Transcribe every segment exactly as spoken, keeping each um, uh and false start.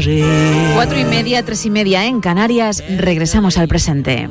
passager. Cuatro y media, tres y media en Canarias. Regresamos al presente.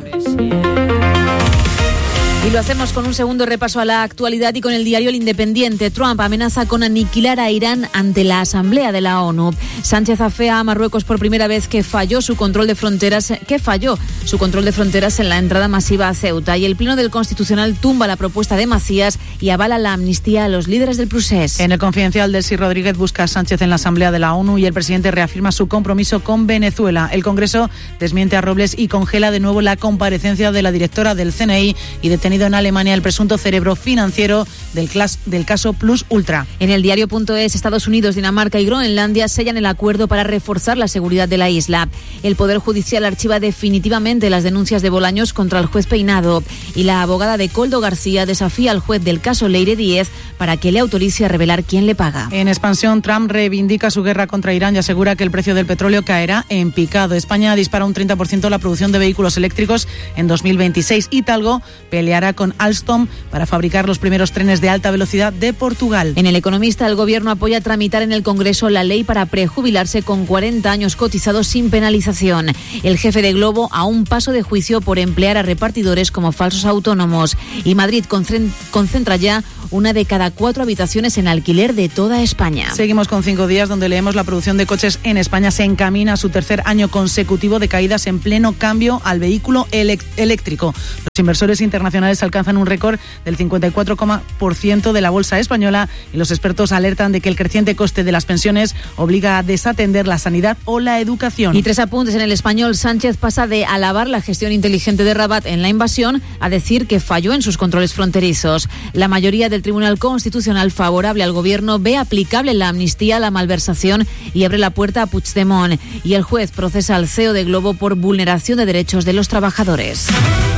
Y lo hacemos con un segundo repaso a la actualidad y con el diario El Independiente. Trump amenaza con aniquilar a Irán ante la Asamblea de la ONU. Sánchez afea a Marruecos por primera vez que falló su control de fronteras, que falló su control de fronteras en la entrada masiva a Ceuta. Y el Pleno del Constitucional tumba la propuesta de Macías y avala la amnistía a los líderes del Procés. En el Confidencial, Delcy Rodríguez busca a Sánchez en la Asamblea de la ONU y el presidente reafirma su compromiso con Venezuela. El Congreso desmiente a Robles y congela de nuevo la comparecencia de la directora del C N I y detenido en Alemania el presunto cerebro financiero del, clas, del caso Plus Ultra. En el diario.es, Estados Unidos, Dinamarca y Groenlandia sellan el acuerdo para reforzar la seguridad de la isla. El Poder Judicial archiva definitivamente las denuncias de Bolaños contra el juez Peinado y la abogada de Koldo García desafía al juez del caso Leire Díez para que le autorice a revelar quién le paga. En expansión, Trump reivindica su guerra contra Irán y asegura que el precio del petróleo caerá en picado. España dispara un treinta por ciento la producción de vehículos eléctricos en dos mil veintiséis y Talgo peleará con Alstom para fabricar los primeros trenes de alta velocidad de Portugal. En El Economista, el Gobierno apoya tramitar en el Congreso la ley para prejubilarse con cuarenta años cotizados sin penalización. El jefe de Globo a un paso de juicio por emplear a repartidores como falsos autónomos. Y Madrid concentra ya una de cada cuatro habitaciones en alquiler de toda España. Seguimos con cinco días donde leemos la producción de coches en España se encamina a su tercer año consecutivo de caídas en pleno cambio al vehículo elect- eléctrico. Los inversores internacionales alcanzan un récord del cincuenta y cuatro por ciento de la bolsa española y los expertos alertan de que el creciente coste de las pensiones obliga a desatender la sanidad o la educación. Y tres apuntes en El Español. Sánchez pasa de alabar la gestión inteligente de Rabat en la invasión a decir que falló en sus controles fronterizos. La mayoría del Tribunal Constitucional favorable al Gobierno ve aplicable la amnistía a la malversación y abre la puerta a Puigdemont. Y el juez procesa al C E O de Globo por vulneración de derechos de los trabajadores.